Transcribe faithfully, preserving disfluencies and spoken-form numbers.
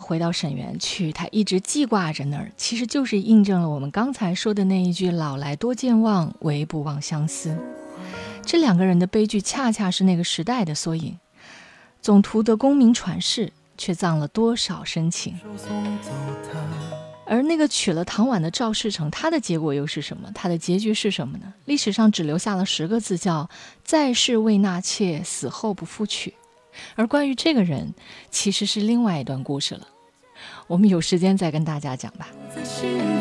回到沈园去，他一直记挂着那儿，其实就是印证了我们刚才说的那一句老来多健忘，唯不忘相思。这两个人的悲剧恰恰是那个时代的缩影，总图得功名传世，却葬了多少深情。而那个娶了唐婉的赵世成，他的结果又是什么？他的结局是什么呢？历史上只留下了十个字，叫在世未纳妾，死后不复娶。而关于这个人，其实是另外一段故事了，我们有时间再跟大家讲吧。